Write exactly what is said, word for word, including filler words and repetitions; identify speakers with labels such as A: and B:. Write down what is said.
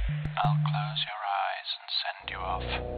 A: I'll close your eyes and send you off